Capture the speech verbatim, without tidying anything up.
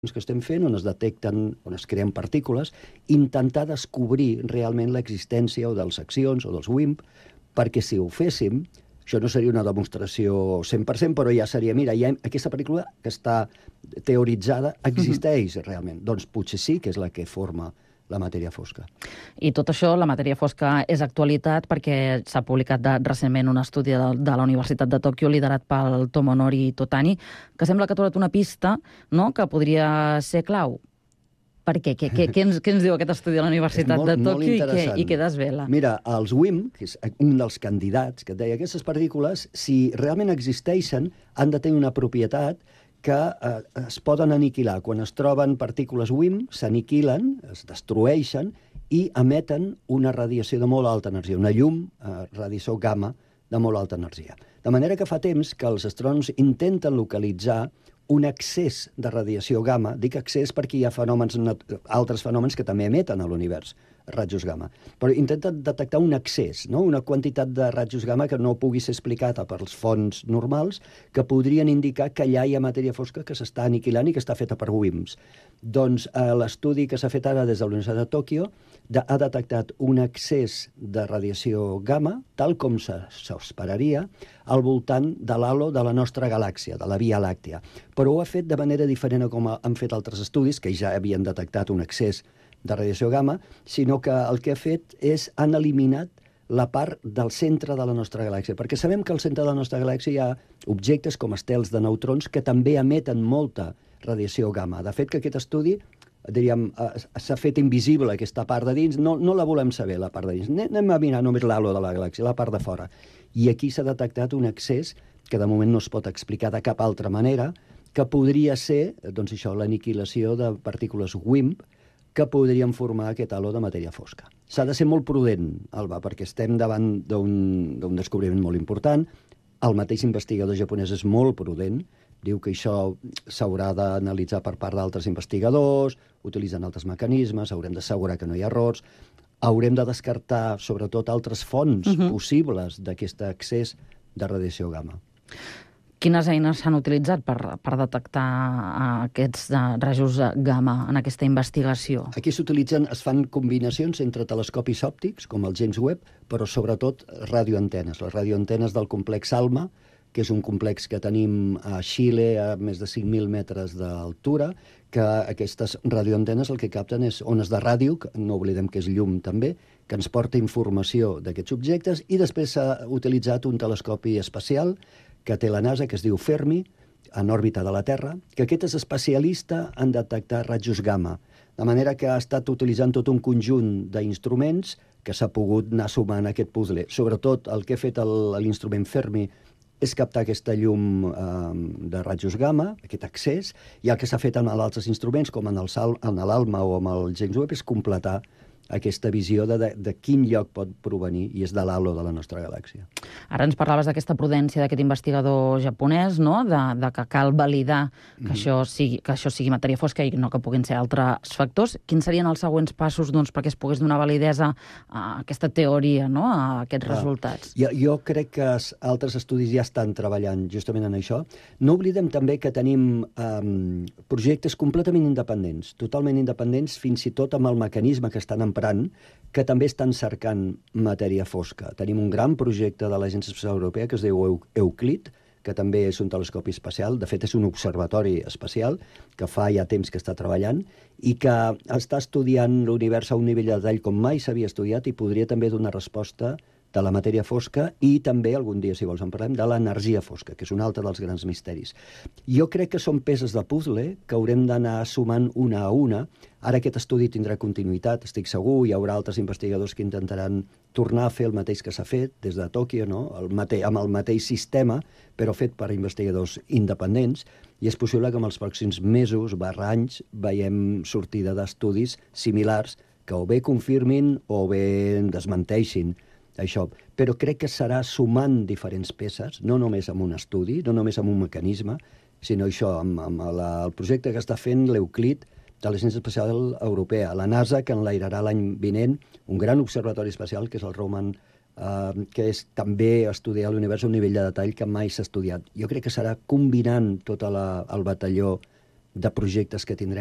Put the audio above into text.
que estem fent, on es detecten, on es creen partícules, intentar descobrir realment l'existència o de les accions o dels W I M P, perquè si ho féssim, això no seria una demostració cent per cent, però ja seria, mira, ja aquesta pel·lícula que està teoritzada existeix realment. Doncs potser sí que és la que forma la matèria fosca. I tot això, la matèria fosca, és actualitat perquè s'ha publicat de, recentment un estudi de, de la Universitat de Tòquio liderat pel Tomonori Totani, que sembla que ha trobat una pista, no?, que podria ser clau. Per què? Què, què, què, ens, què ens diu aquest estudi de la Universitat molt, de Tòquio i què, i què desvela? Mira, els W I M P, que és un dels candidats que et deia, aquestes partícules, si realment existeixen, han de tenir una propietat que eh, es poden aniquilar. Quan es troben partícules W I M P, s'aniquilen, es destrueixen i emeten una radiació de molt alta energia, una llum, eh, radiació gamma, de molt alta energia. De manera que fa temps que els astrònoms intenten localitzar un excés de radiació gamma. Dic excés perquè hi ha fenòmens, altres fenòmens que també emeten a l'univers rajos gamma. Però intenten detectar un excés, no? Una quantitat de rajos gamma que no pugui ser explicada pels fonts normals, que podrien indicar que allà hi ha matèria fosca que s'està aniquilant i que està feta per W I M Ps. Doncs eh, l'estudi que s'ha fet ara des de la Universitat de Tòquio de, ha detectat un excés de radiació gamma, tal com s'esperaria, al voltant de l'halo de la nostra galàxia, de la Via Làctea. Però ho ha fet de manera diferent a com han fet altres estudis, que ja havien detectat un excés de radiació gamma, sinó que el que ha fet és han eliminat la part del centre de la nostra galàxia, perquè sabem que al centre de la nostra galàxia hi ha objectes com estels de neutrons que també emeten molta radiació gamma. De fet, que aquest estudi, diríem, s'ha fet invisible aquesta part de dins, no, no la volem saber, la part de dins. Anem a mirar només l'halo de la galàxia, la part de fora. I aquí s'ha detectat un excés que de moment no es pot explicar de cap altra manera, que podria ser, doncs això, l'aniquilació de partícules W I M P, que podrien formar aquest halo de matèria fosca. S'ha de ser molt prudent, Alba, perquè estem davant d'un descobriment molt important. El mateix investigador japonès és molt prudent, diu que això s'haurà d'analitzar per part d'altres investigadors, utilitzant altres mecanismes, haurem d'assegurar que no hi ha errors, haurem de descartar, sobretot, altres fonts uh-huh. possibles d'aquest excés de radiació gamma. Quines eines s'han utilitzat per, per detectar aquests rajos gamma en aquesta investigació? Aquí s'utilitzen, es fan combinacions entre telescopis òptics, com el James Webb, però sobretot radioantenes. Les radioantenes del complex ALMA, que és un complex que tenim a Xile a més de cinc mil metres d'altura, que aquestes radioantenes el que capten és ones de ràdio, que no oblidem que és llum també, que ens porta informació d'aquests objectes, i després s'ha utilitzat un telescopi espacial que té la NASA, que es diu Fermi, en òrbita de la Terra, que aquest és especialista en detectar rajos gamma, de manera que ha estat utilitzant tot un conjunt d'instruments que s'ha pogut anar sumant a aquest puzzle. Sobretot el que ha fet l'instrument Fermi és captar aquesta llum eh, de rajos gamma, aquest accés, i el que s'ha fet amb altres instruments, com en l'ALMA o amb el James Webb, és completar aquesta visió de, de, de quin lloc pot provenir, i és de l'halo de la nostra galàxia. Ara ens parlaves d'aquesta prudència d'aquest investigador japonès, no?, de, de que cal validar que, mm. això sigui, que això sigui matèria fosca i no que puguin ser altres factors. Quins serien els següents passos, doncs, perquè es pogués donar validesa a aquesta teoria, no?, a aquests Clar. resultats? Jo, jo crec que altres estudis ja estan treballant justament en això. No oblidem també que tenim um, projectes completament independents, totalment independents, fins i tot amb el mecanisme que estan emprant, que també estan cercant matèria fosca. Tenim un gran projecte de l'Agència Espacial Europea que es diu Euclid, que també és un telescopi espacial, de fet és un observatori espacial, que fa ja temps que està treballant, i que està estudiant l'univers a un nivell de detall com mai s'havia estudiat i podria també donar resposta de la matèria fosca i també, algun dia, si vols, en parlem, de l'energia fosca, que és un altre dels grans misteris. Jo crec que són peces de puzzle que haurem d'anar sumant una a una. Ara aquest estudi tindrà continuïtat, estic segur, hi haurà altres investigadors que intentaran tornar a fer el mateix que s'ha fet des de Tòquio, no? el mate amb el mateix sistema, però fet per investigadors independents, i és possible que en els pròxims mesos, barra anys, veiem sortida d'estudis similars que o bé confirmin o bé desmenteixin això. Però crec que serà sumant diferents peces, no només amb un estudi, no només amb un mecanisme, sinó això, amb, amb la, el projecte que està fent l'Euclid de l'Agència Espacial Europea, la NASA, que enlairarà l'any vinent un gran observatori espacial, que és el Roman, eh, que és també estudiar l'univers a un nivell de detall que mai s'ha estudiat. Jo crec que serà combinant tot la, el batalló de projectes que tindrem